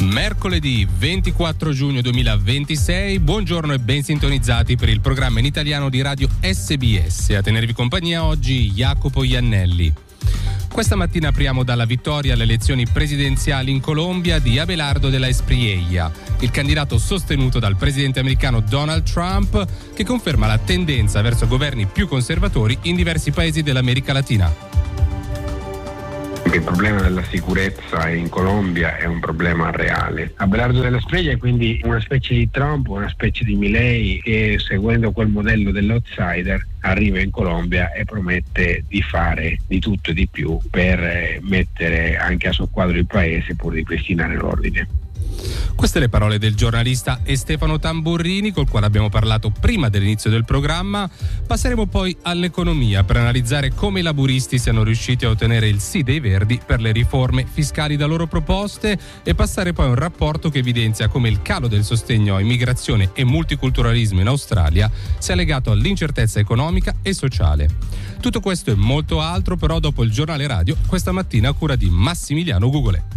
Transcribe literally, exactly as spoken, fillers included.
Mercoledì ventiquattro giugno duemilaventisei, buongiorno e ben sintonizzati per il programma in italiano di Radio S B S. A tenervi compagnia oggi Jacopo Iannelli. Questa mattina apriamo dalla vittoria alle elezioni presidenziali in Colombia di Abelardo de la Espriella, il candidato sostenuto dal presidente americano Donald Trump, che conferma la tendenza verso governi più conservatori in diversi paesi dell'America Latina. Il problema della sicurezza in Colombia è un problema reale. Abelardo de la Espriella è quindi una specie di Trump, una specie di Milei che, seguendo quel modello dell'outsider, arriva in Colombia e promette di fare di tutto e di più per mettere anche a soqquadro il paese pur di ripristinare l'ordine. Queste le parole del giornalista Stefano Tamburrini, col quale abbiamo parlato prima dell'inizio del programma. Passeremo poi all'economia per analizzare come i laburisti siano riusciti a ottenere il sì dei Verdi per le riforme fiscali da loro proposte e passare poi a un rapporto che evidenzia come il calo del sostegno a immigrazione e multiculturalismo in Australia sia legato all'incertezza economica e sociale. Tutto questo e molto altro però dopo il giornale radio, questa mattina a cura di Massimiliano Gugolè.